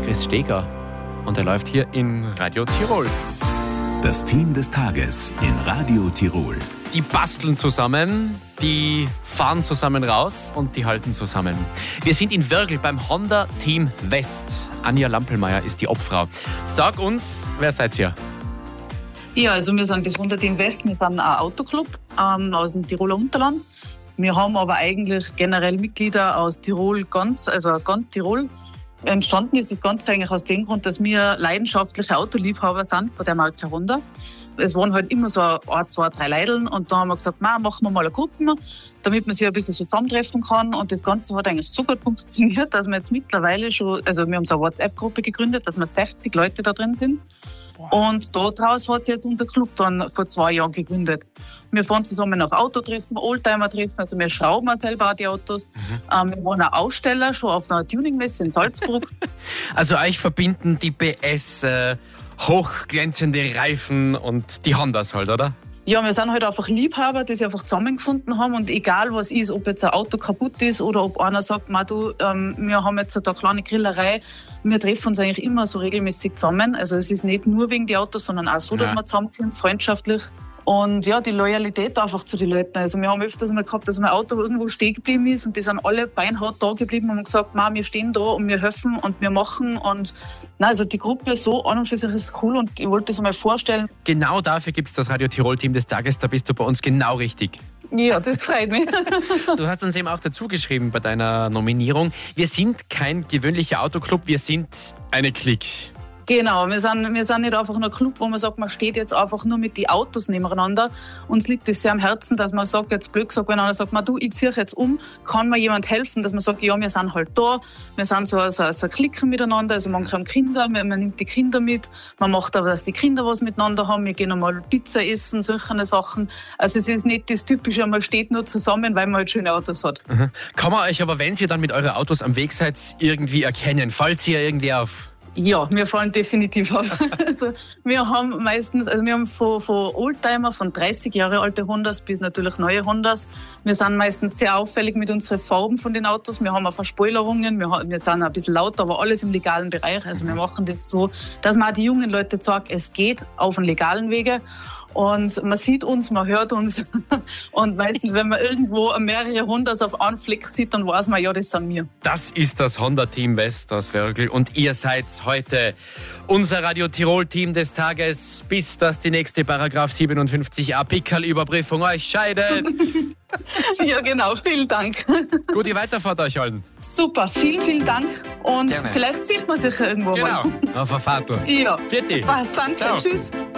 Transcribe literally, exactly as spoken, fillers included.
Chris Steger. Und er läuft hier in Radio Tirol. Das Team des Tages in Radio Tirol. Die basteln zusammen, die fahren zusammen raus und die halten zusammen. Wir sind in Wörgl beim Honda Team West. Anja Lampelmeier ist die Obfrau. Sag uns, wer seid ihr? Ja, also wir sind das Honda Team West, wir sind ein Autoclub ähm, aus dem Tiroler Unterland. Wir haben aber eigentlich generell Mitglieder aus Tirol ganz, also aus ganz Tirol. Entstanden ist das Ganze eigentlich aus dem Grund, dass wir leidenschaftliche Autoliebhaber sind von der Marke Honda. Es waren halt immer so ein, zwei, drei Leideln und da haben wir gesagt, machen wir mal eine Gruppe, damit man sich ein bisschen so zusammentreffen kann, und das Ganze hat eigentlich so gut funktioniert, dass wir jetzt mittlerweile schon, also wir haben so eine WhatsApp-Gruppe gegründet, dass wir sechzig Leute da drin sind. Und daraus hat sich jetzt unser Club dann vor zwei Jahren gegründet. Wir fahren zusammen auf Autotreffen, Oldtimer-Treffen, also wir schrauben selber auch die Autos. Mhm. Ähm, wir waren auch Aussteller, schon auf einer Tuningmesse in Salzburg. Also euch verbinden die B S, äh, hochglänzende Reifen und die Hondas halt, oder? Ja, wir sind halt einfach Liebhaber, die sich einfach zusammengefunden haben, und egal was ist, ob jetzt ein Auto kaputt ist oder ob einer sagt, du, ähm, wir haben jetzt eine kleine Grillerei, wir treffen uns eigentlich immer so regelmäßig zusammen. Also es ist nicht nur wegen die Autos, sondern auch so, dass ja. wir zusammenkommen, freundschaftlich. Und ja, die Loyalität einfach zu den Leuten. Also wir haben öfters mal gehabt, dass mein Auto irgendwo stehen geblieben ist und die sind alle beinhart da geblieben und haben gesagt, Ma, wir stehen da und wir helfen und wir machen. Und nein, also die Gruppe so an und für sich ist cool, und ich wollte das einmal vorstellen. Genau dafür gibt es das Radio Tirol Team des Tages, da bist du bei uns genau richtig. Ja, das freut mich. Du hast uns eben auch dazu geschrieben bei deiner Nominierung. Wir sind kein gewöhnlicher Autoclub, wir sind eine Clique. Genau, wir sind, wir sind nicht einfach nur ein Club, wo man sagt, man steht jetzt einfach nur mit den Autos nebeneinander. Uns liegt das sehr am Herzen, dass man sagt, jetzt blöd gesagt, wenn einer sagt, du, ich ziehe jetzt um, kann mir jemand helfen, dass man sagt, ja, wir sind halt da, wir sind so, so, so Klicken miteinander, also manche haben Kinder, man, man nimmt die Kinder mit, man macht aber, dass die Kinder was miteinander haben, wir gehen einmal Pizza essen, solche Sachen. Also es ist nicht das Typische, man steht nur zusammen, weil man halt schöne Autos hat. Mhm. Kann man euch aber, wenn ihr dann mit euren Autos am Weg seid, irgendwie erkennen? Fällt ihr irgendwie auf? Ja, wir fallen definitiv auf. Also, wir haben meistens, also wir haben von, von Oldtimer, von dreißig Jahre alte Hondas bis natürlich neue Hondas. Wir sind meistens sehr auffällig mit unseren Farben von den Autos. Wir haben auch Verspoilerungen, wir, haben, wir sind ein bisschen lauter, aber alles im legalen Bereich. Also wir machen das so, dass man auch die jungen Leute sagt, es geht auf den legalen Wege. Und man sieht uns, man hört uns. Und meistens, wenn man irgendwo mehrere Hondas auf einen Fleck sieht, dann weiß man, ja, das sind wir. Das ist das Honda Team West aus Wörgl. Und ihr seid heute unser Radio Tirol Team des Tages, bis dass die nächste Paragraph siebenundfünfzig a Pickerl-Überprüfung euch scheidet. Ja, genau. Vielen Dank. Gute Weiterfahrt euch allen. Super. Vielen, vielen Dank. Und Gerne. Vielleicht sieht man sich ja irgendwo genau. mal. Auf der Fahrt. Ja. Vierte. Was, danke. Ciao. Tschüss.